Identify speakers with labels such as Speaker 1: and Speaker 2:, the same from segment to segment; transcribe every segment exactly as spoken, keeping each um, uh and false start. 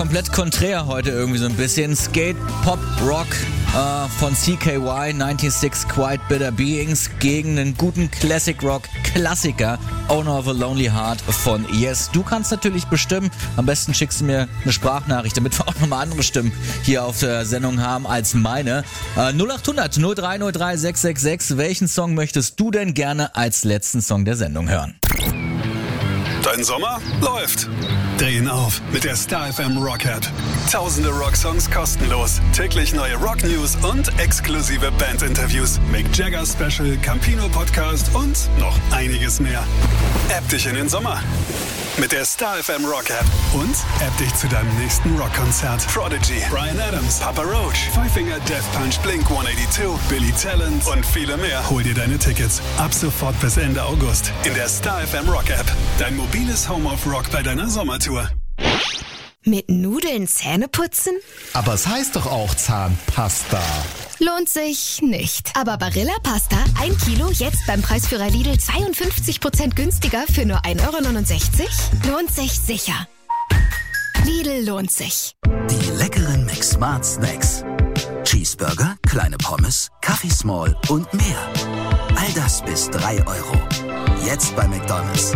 Speaker 1: Komplett konträr heute irgendwie so ein bisschen. Skate, Pop, Rock äh, von C K Y, sechsundneunzig Quite Bitter Beings gegen einen guten Classic Rock Klassiker, Owner of a Lonely Heart von Yes. Du kannst natürlich bestimmen, am besten schickst du mir eine Sprachnachricht, damit wir auch nochmal andere Stimmen hier auf der Sendung haben als meine. Äh, null acht hundert null drei null drei sechs sechs sechs, welchen Song möchtest du denn gerne als letzten Song der Sendung hören?
Speaker 2: Dein Sommer läuft. Dreh ihn auf mit der Star F M Rock App. Tausende Rocksongs kostenlos, täglich neue Rock-News und exklusive Band-Interviews. Mick Jagger Special, Campino Podcast und noch einiges mehr. App dich in den Sommer mit der Star F M Rock App und App dich zu deinem nächsten Rockkonzert. Prodigy, Bryan Adams, Papa Roach, Five Finger Death Punch, Blink hundertzweiundachtzig, Billy Talent und viele mehr. Hol dir deine Tickets ab sofort bis Ende August in der Star F M Rock App. Dein mobiles Home of Rock bei deiner Sommertour.
Speaker 3: Mit Nudeln Zähne putzen?
Speaker 4: Aber es heißt doch auch Zahnpasta.
Speaker 3: Lohnt sich nicht. Aber Barilla Pasta, ein Kilo, jetzt beim Preisführer Lidl zweiundfünfzig Prozent günstiger für nur ein Euro neunundsechzig? Lohnt sich sicher. Lidl lohnt sich.
Speaker 5: Die leckeren McSmart Snacks. Cheeseburger, kleine Pommes, Kaffee Small und mehr. All das bis drei Euro. Jetzt bei McDonald's.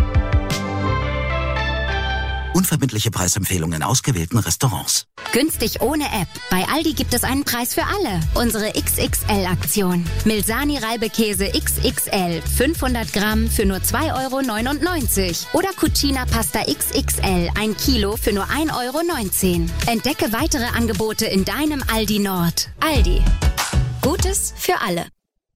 Speaker 5: Unverbindliche Preisempfehlungen in ausgewählten Restaurants.
Speaker 6: Günstig ohne App. Bei Aldi gibt es einen Preis für alle. Unsere X X L-Aktion. Milsani Reibekäse X X L. fünfhundert Gramm für nur zwei Euro neunundneunzig. Oder Cucina Pasta X X L. Ein Kilo für nur ein Euro neunzehn. Entdecke weitere Angebote in deinem Aldi Nord. Aldi. Gutes für alle.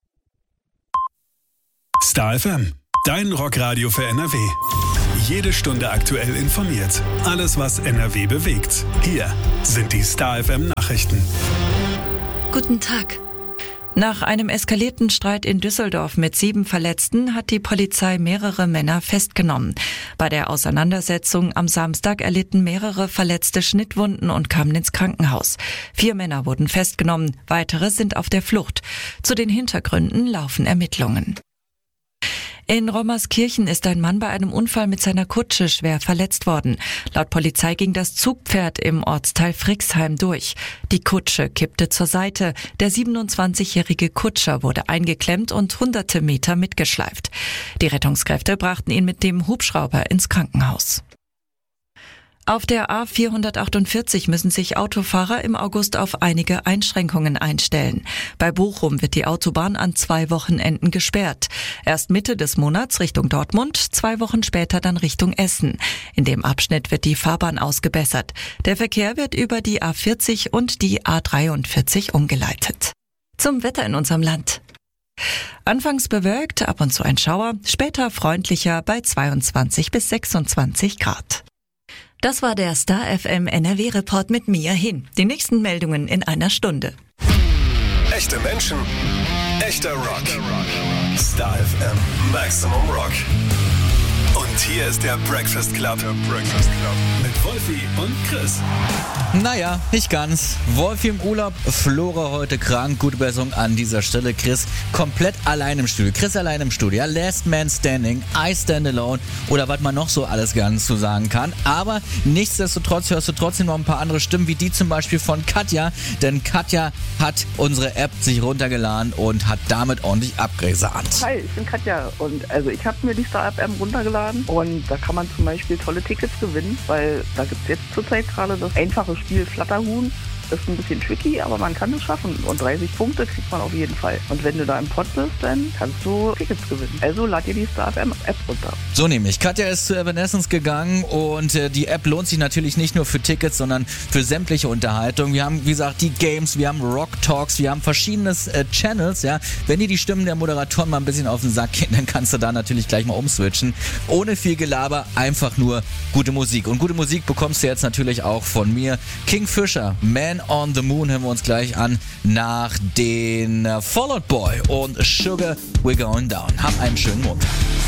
Speaker 2: Star F M. Dein Rockradio für N R W. Jede Stunde aktuell informiert. Alles, was N R W bewegt. Hier sind die Star F M Nachrichten.
Speaker 7: Guten Tag. Nach einem eskalierten Streit in Düsseldorf mit sieben Verletzten hat die Polizei mehrere Männer festgenommen. Bei der Auseinandersetzung am Samstag erlitten mehrere Verletzte Schnittwunden und kamen ins Krankenhaus. Vier Männer wurden festgenommen, weitere sind auf der Flucht. Zu den Hintergründen laufen Ermittlungen. In Rommerskirchen ist ein Mann bei einem Unfall mit seiner Kutsche schwer verletzt worden. Laut Polizei ging das Zugpferd im Ortsteil Frixheim durch. Die Kutsche kippte zur Seite. Der siebenundzwanzigjährige Kutscher wurde eingeklemmt und hunderte Meter mitgeschleift. Die Rettungskräfte brachten ihn mit dem Hubschrauber ins Krankenhaus. Auf der A vierhundertachtundvierzig müssen sich Autofahrer im August auf einige Einschränkungen einstellen. Bei Bochum wird die Autobahn an zwei Wochenenden gesperrt. Erst Mitte des Monats Richtung Dortmund, zwei Wochen später dann Richtung Essen. In dem Abschnitt wird die Fahrbahn ausgebessert. Der Verkehr wird über die A vierzig und die A dreiundvierzig umgeleitet. Zum Wetter in unserem Land. Anfangs bewölkt, ab und zu ein Schauer, später freundlicher bei zweiundzwanzig bis sechsundzwanzig Grad. Das war der Star F M N R W-Report mit Mia Hin. Die nächsten Meldungen in einer Stunde.
Speaker 2: Echte Menschen, echter Rock. Star F M Maximum Rock. Und hier ist der Breakfast Club. Der Breakfast Club. Mit Wolfi und Chris.
Speaker 1: Naja, nicht ganz. Wolfi im Urlaub, Flora heute krank. Gute Besserung an dieser Stelle. Chris komplett allein im Studio. Chris allein im Studio. Ja, Last Man Standing, I Stand Alone oder was man noch so alles ganz zu sagen kann. Aber nichtsdestotrotz hörst du trotzdem noch ein paar andere Stimmen, wie die zum Beispiel von Katja. Denn Katja hat unsere App sich runtergeladen und hat damit ordentlich abgesahnt.
Speaker 8: Hi, ich bin Katja und also ich habe mir die Star App runtergeladen. Und da kann man zum Beispiel tolle Tickets gewinnen, weil da gibt es jetzt zurzeit gerade das einfache Spiel Flatterhuhn. Das ist ein bisschen tricky, aber man kann es schaffen. Und dreißig Punkte kriegt man auf jeden Fall. Und wenn du da im Pott bist, dann kannst du Tickets gewinnen. Also lad dir die Star F M App runter.
Speaker 1: So nämlich. Katja ist zu Evanescence gegangen und äh, die App lohnt sich natürlich nicht nur für Tickets, sondern für sämtliche Unterhaltung. Wir haben, wie gesagt, die Games, wir haben Rock Talks, wir haben verschiedene äh, Channels. Ja, wenn dir die Stimmen der Moderatoren mal ein bisschen auf den Sack gehen, dann kannst du da natürlich gleich mal umswitchen. Ohne viel Gelaber, einfach nur gute Musik. Und gute Musik bekommst du jetzt natürlich auch von mir. Kingfisher, Man on the Moon hören wir uns gleich an nach den uh, Fall Out Boy und Sugar We're Going Down. Hab einen schönen Montag.